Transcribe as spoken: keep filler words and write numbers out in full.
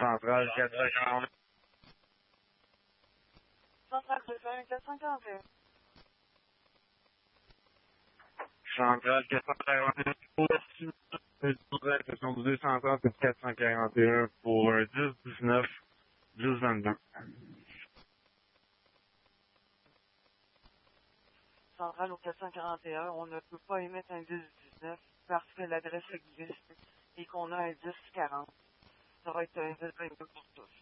Centrale quatre cent quarante. Centrale deux cent un, quatre cent quarante et un. Centrale quatre cent quarante et un pour soixante-douze centrale quatre cent quarante et un pour un dix dix-neuf dix vingt-deux. Centrale au quatre cent quarante et un, on ne peut pas émettre un dix dix-neuf parce que l'adresse existe et qu'on a un dix quarante. Ça va être un dix vingt-deux pour tous.